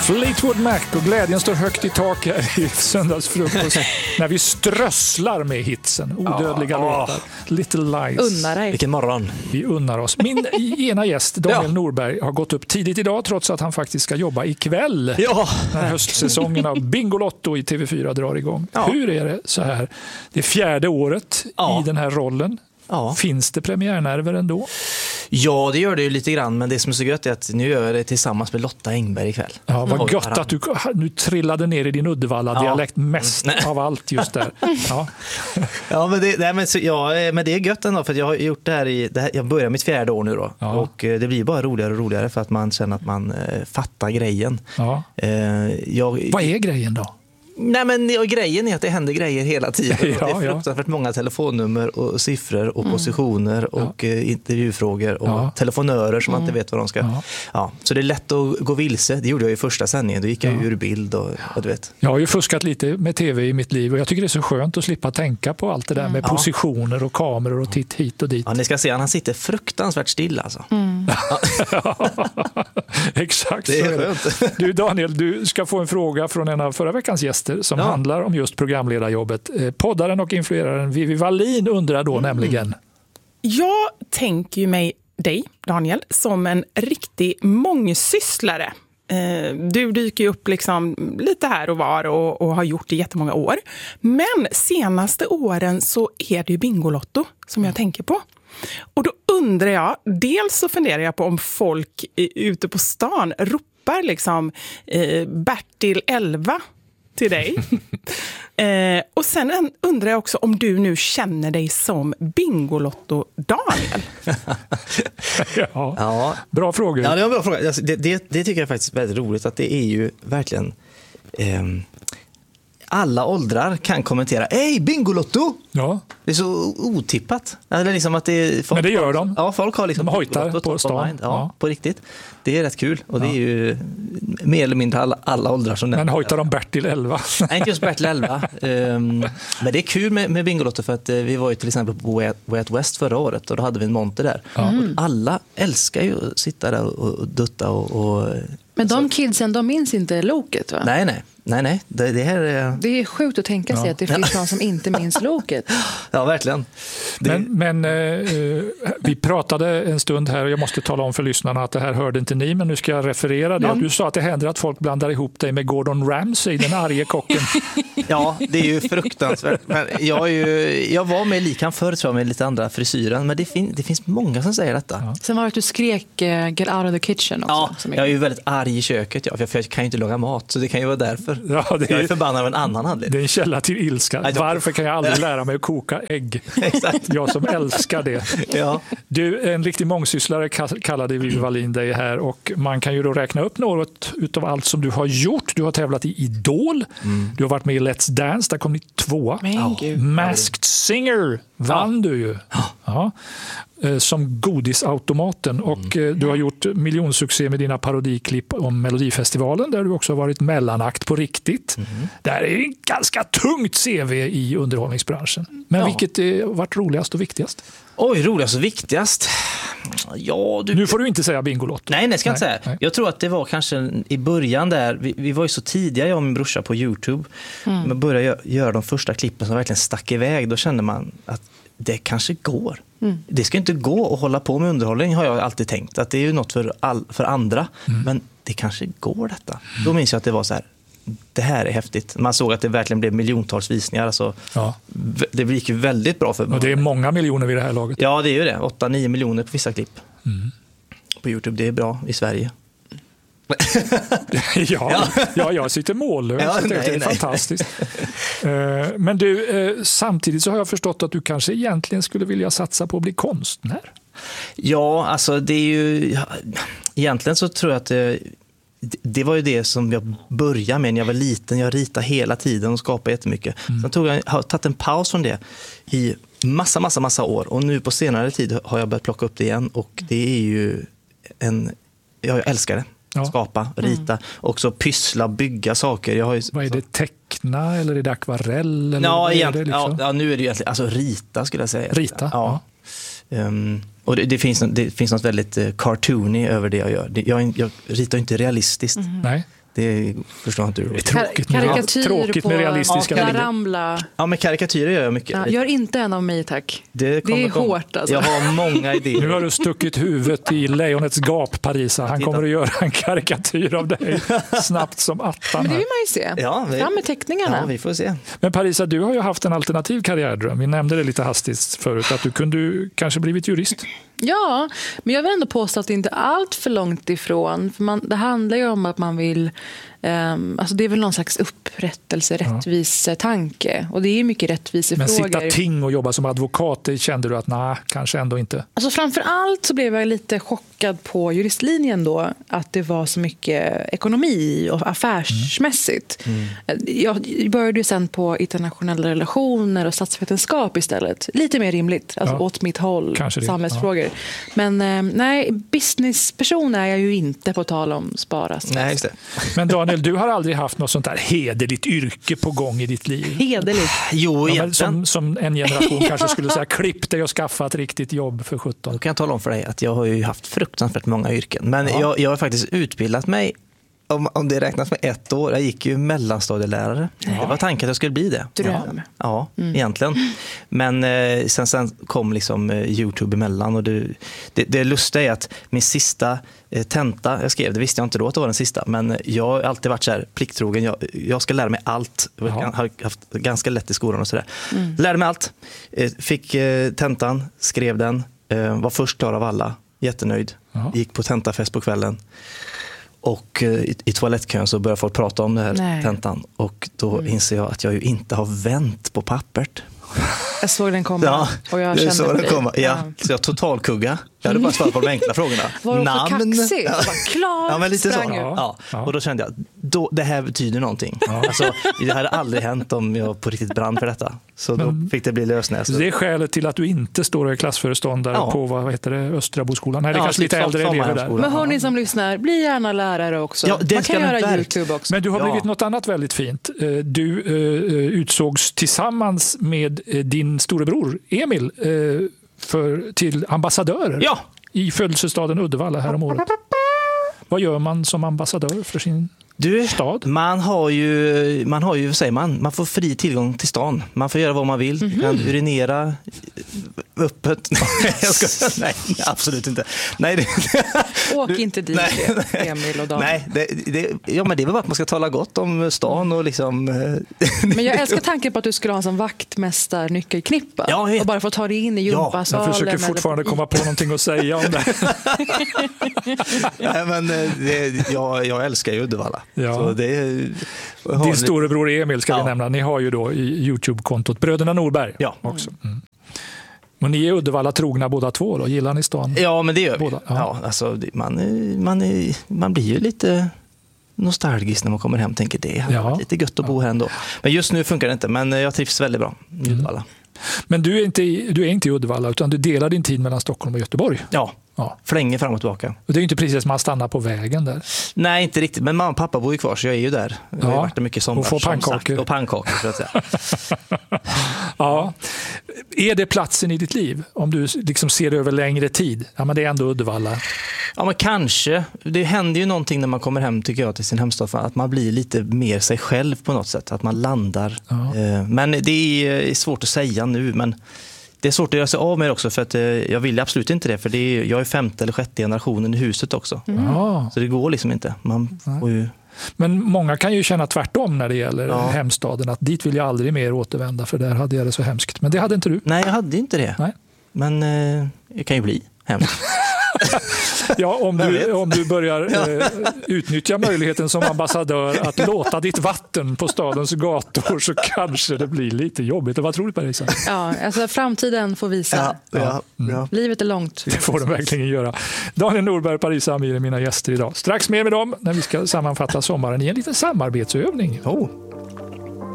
Fleetwood Mac och glädjen står högt i tak här i söndagsfrukost när vi strösslar med hitsen. Odödliga låtar. Little Lies. Unna dig. Vilken morgon. Vi unnar oss. Min ena gäst, Daniel Norberg, har gått upp tidigt idag trots att han faktiskt ska jobba ikväll. Ja. När höstsäsongen av Bingolotto i TV4 drar igång. Ja. Hur är det så här? Det är 4:e året i den här rollen. Ja. Finns det premiärnerver ändå? Ja, det gör det ju lite grann, men det som är så gött är att nu gör jag det tillsammans med Lotta Engberg ikväll. Ja, vad gött att du nu trillade ner i din Uddevalla-dialekt mest av allt just där. Ja, ja men det är gött ändå, för att jag har gjort det här jag börjar mitt 4:e år nu då. Ja. Och det blir bara roligare och roligare för att man känner att man fattar grejen. Ja. Vad är grejen då? Nej, men grejen är att det händer grejer hela tiden. Ja, det är fruktansvärt många telefonnummer och siffror och positioner och intervjufrågor och telefonörer som man inte vet vad de ska... Ja, så det är lätt att gå vilse. Det gjorde jag i första sändningen. Då gick jag ur bild och du vet. Jag har ju fuskat lite med tv i mitt liv och jag tycker det är så skönt att slippa tänka på allt det där med positioner och kameror och titt hit och dit. Ja, ni ska se, han sitter fruktansvärt still alltså. Exakt. Det är skönt. Du Daniel, du ska få en fråga från en av förra veckans gäster som handlar om just programledarjobbet. Poddaren och influeraren Vivi Wallin undrar då nämligen. Jag tänker ju mig dig, Daniel, som en riktig mångsysslare. Du dyker ju upp liksom lite här och var och har gjort det i jättemånga år. Men senaste åren så är det ju Bingolotto som jag tänker på. Och då undrar jag, dels så funderar jag på om folk ute på stan ropar liksom Bertil 11 till dig. Och sen undrar jag också om du nu känner dig som Bingolotto Daniel. Ja, bra fråga. Ja, det var en bra fråga. Alltså, det tycker jag faktiskt är väldigt roligt, att det är ju verkligen alla åldrar kan kommentera. Hej, Bingolotto! Ja. Det är så otippat. Eller liksom att men det gör de. Ja, folk har liksom de hojtar på stan. Ja, på riktigt. Det är rätt kul. Och det är ju mer eller mindre alla åldrar som men hojtar de Bertil 11? Nej, inte just Bertil 11. Men det är kul med Bingolotto, för att vi var ju till exempel på Way Out West förra året och då hade vi en monter där. Och alla älskar ju att sitta där och dutta och men de kidsen, de minns inte loket, va? Nej. Det här är... Det är sjukt att tänka sig att det finns någon som inte minns loket. Ja, verkligen. Men vi pratade en stund här och jag måste tala om för lyssnarna att det här hörde inte ni, men nu ska jag referera det. Du sa att det händer att folk blandar ihop dig med Gordon Ramsay, den arge kocken. Ja, det är ju fruktansvärt. Men jag var med likan förr, tror jag, med lite andra frisyren, men det finns många som säger detta. Ja. Sen var det att du skrek get out of the kitchen också. Ja, jag är ju väldigt arg i köket, för jag kan ju inte laga mat, så det kan ju vara därför. Ja, jag är förbannad av en annan anledning. Det är en källa till ilska. Varför kan jag aldrig lära mig att koka ägg? Exakt. Jag som älskar det. Ja. Du, en riktig mångsysslare kallade Vivi Wallin dig här, och man kan ju då räkna upp något utav allt som du har gjort. Du har tävlat i Idol. Du har varit med i Let's Dance, där kom ni 2. Masked Singer vann du ju. Ja. Som godisautomaten, och du har gjort miljonsuccé med dina parodiklipp om Melodifestivalen, där du också har varit mellanakt på riktigt. Det här är en ganska tungt CV i underhållningsbranschen. Men vilket har varit roligast och viktigast? Oj, roligast och viktigast? Ja, nu får du inte säga Bingolotto. Nej, ska jag inte säga. Nej. Jag tror att det var kanske i början där, vi var ju så tidiga, jag och min brorsa, på YouTube. Man började göra de första klippen som verkligen stack iväg. Då kände man att det kanske går. Det ska inte gå att hålla på med underhållning, har jag alltid tänkt. Att det är ju något för andra. Men det kanske går detta. Då minns jag att det var så här, det här är häftigt. Man såg att det verkligen blev miljontals visningar. Alltså, det gick ju väldigt bra för. Och det är många miljoner vid det här laget. Ja, det är ju det. 8-9 miljoner på vissa klipp. På YouTube, det är bra i Sverige. Jag sitter mållös. Det är fantastiskt. Men du, samtidigt så har jag förstått att du kanske egentligen skulle vilja satsa på att bli konstnär. Ja, alltså det är ju... Egentligen så tror jag att det var ju det som jag började med när jag var liten. Jag ritade hela tiden och skapade jättemycket. Sen har tagit en paus från det i massa år. Och nu på senare tid har jag börjat plocka upp det igen. Och det är ju jag älskar det. Skapa, rita, också pyssla, bygga saker. Vad är det, teckna eller är det akvarell? Eller nu är det egentligen rita, skulle jag säga. Rita? Ja. Och det finns något väldigt cartoony över det jag gör. Jag ritar inte realistiskt. Nej. Det förstår jag inte hur. Det är tråkigt med realistiska ramla. Ja, men karikatyrer gör jag mycket. Ja, gör inte en av mig, tack. Det är hårt alltså. Jag har många idéer. Nu har du stuckit huvudet i lejonets gap, Parisa. Han kommer att göra en karikatyr av dig snabbt som attan. Men det vill man ju se. Ja, fram med teckningarna. Ja, vi får se. Men Parisa, du har ju haft en alternativ karriärdröm. Vi nämnde det lite hastigt förut, att du kunde kanske blivit jurist. Ja, men jag vill ändå påstå att det inte är allt för långt ifrån. För det handlar ju om att man vill... alltså det är väl någon slags upprättelse, rättvisetanke. Och det är ju mycket rättvisefrågor. Men sitta ting och jobba som advokat, det kände du att kanske ändå inte. Alltså framför allt så blev jag lite chockad på juristlinjen då. Att det var så mycket ekonomi och affärsmässigt. Jag började ju sen på internationella relationer och statsvetenskap istället. Lite mer rimligt, alltså åt mitt håll, samhällsfrågor. Ja. Men nej, businessperson är jag ju inte, på tal om spara. Nej, just det. Men Daniel, du har aldrig haft något sånt där hederligt yrke på gång i ditt liv? Hederligt? Jo, som en generation kanske skulle säga, klipp dig och skaffa ett riktigt jobb för 17. Då kan jag tala om för dig att jag har ju haft fruktansvärt många yrken. Men jag har faktiskt utbildat mig, om det räknas med 1 år. Jag gick ju mellanstadielärare. Det var tanken att jag skulle bli det. Dröm. Ja, egentligen. Men sen kom liksom YouTube emellan. Och det lustiga är att min sista tenta jag skrev, det visste jag inte då att det var den sista. Men jag har alltid varit så här plikttrogen. Jag ska lära mig allt. Jag har haft ganska lätt i skolan och sådär. Lärde mig allt. Fick tentan, skrev den. Var först klar av alla. Jättenöjd. Gick på tentafest på kvällen. Och i toalettkön så börjar folk prata om det här tentan. Och då inser jag att jag ju inte har vänt på pappret. Jag såg den komma. Ja, och jag kände såg den komma. Ja, så jag totalkugga. Jag hade bara svarat på de enkla frågorna. Var det för kaxig? Klar, ja, men lite så. Ja. Och då kände jag, det här betyder någonting. Alltså, det hade aldrig hänt om jag på riktigt brann för detta. Så då fick det bli lösnäs. Det är skälet till att du inte står och är klassföreståndare på vad heter det, Östraboskolan. Nej, det är kanske lite äldre elever där. Men hörni som lyssnar, bli gärna lärare också. Ja, man kan göra YouTube också. Men du har blivit något annat väldigt fint. Du utsågs tillsammans med din storebror Emil till ambassadör i födelsestaden Uddevalla här om året. Vad gör man som ambassadör för sin stad? Man har ju säger man får fri tillgång till stan. Man får göra vad man vill. Man kan urinera öppet. Nej, absolut inte. Nej, åk inte dit, Emil och Dan. Nej, men det är väl att man ska tala gott om stan och liksom... Men jag älskar tanken på att du skulle ha en sån vaktmästar nyckelknippa och bara få ta dig in i gympasalen. Jag försöker fortfarande komma på någonting att säga om det. Nej, men jag älskar ju Uddevalla. Ja. Så din storebror Emil ska vi nämna. Ni har ju då i YouTube-kontot Bröderna Norberg också. Men ni är Uddevalla trogna båda två då? Gillar ni stan? Ja, men det gör vi. Båda. Ja, alltså, man blir ju lite nostalgisk när man kommer hem och tänker det är lite gött att bo här ändå. Men just nu funkar det inte, men jag trivs väldigt bra i Uddevalla. Men du är inte i Uddevalla utan du delar din tid mellan Stockholm och Göteborg. Ja. Flänger fram och tillbaka. Och det är ju inte precis som man stannar på vägen där. Nej, inte riktigt. Men mamma och pappa bor ju kvar så jag är ju där. Jag har varit där mycket sommar. Och får pannkakor. Och pannkakor så att säga. Ja. Är det platsen i ditt liv? Om du liksom ser det över längre tid. Ja, men det är ändå Uddevalla. Ja, men kanske. Det händer ju någonting när man kommer hem tycker jag till sin hemstad. Att man blir lite mer sig själv på något sätt. Att man landar. Ja. Men det är svårt att säga nu. Men det är svårt att göra sig av med också för att jag vill absolut inte det. För jag är 5:e eller 6:e generationen i huset också. Så det går liksom inte. Man får ju... Men många kan ju känna tvärtom när det gäller hemstaden. Att dit vill jag aldrig mer återvända för där hade jag det så hemskt. Men det hade inte du. Nej, jag hade inte det. Nej. Men jag kan ju bli hemskt. Ja, om du börjar utnyttja möjligheten som ambassadör att låta ditt vatten på stadens gator så kanske det blir lite jobbigt. Vad tror du, Parisa? Ja, alltså framtiden får visa. Ja. Livet är långt. Det får de verkligen göra. Daniel Norberg, Parisa Amir är mina gäster idag. Strax mer med dem när vi ska sammanfatta sommaren i en liten samarbetsövning.